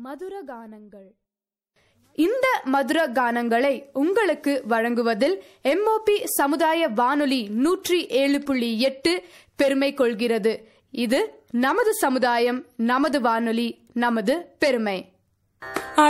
மதுர கானங்கள். இந்த மதுர கானங்களை உங்களுக்கு வழங்குவதில் எம்ஓபி சமுதாய வானொலி 107.8 பெருமை கொள்கிறது. இது நமது சமுதாயம், நமது வானொலி, நமது பெருமை.